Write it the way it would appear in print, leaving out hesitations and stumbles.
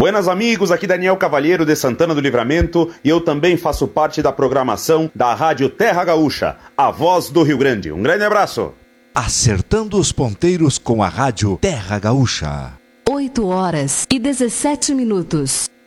Buenas amigos, aqui Daniel Cavalheiro de Santana do Livramento e eu também faço parte da programação da Rádio Terra Gaúcha, a voz do Rio Grande. Um grande abraço. Acertando os ponteiros com a Rádio Terra Gaúcha. 8 horas e 17 minutos.